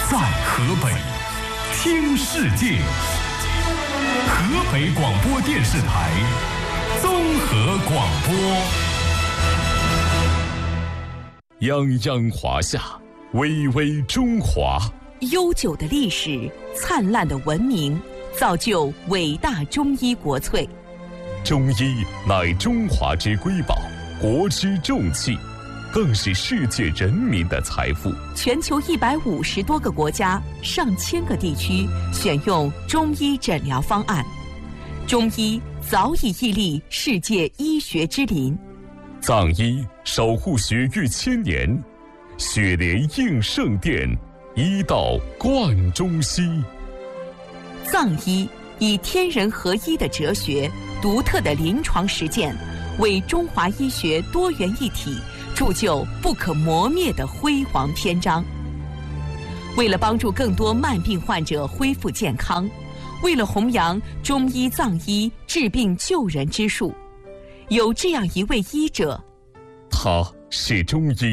在河北听世界，河北广播电视台综合广播。泱泱华夏，巍巍中华。 悠久的历史，灿烂的文明，造就伟大中医国粹。 中医乃中华之瑰宝，国之重器，更是世界人民的财富。 全球150多个国家、上千个地区选用中医诊疗方案，中医早已屹立世界医学之林。 藏医守护血域千年，血莲应圣殿，医道贯中西。 藏医以天人合一的哲学、独特的临床实践，为中华医学多元一体铸就不可磨灭的辉煌篇章。为了帮助更多慢病患者恢复健康，为了弘扬中医藏医治病救人之术，有这样一位医者， 他是中医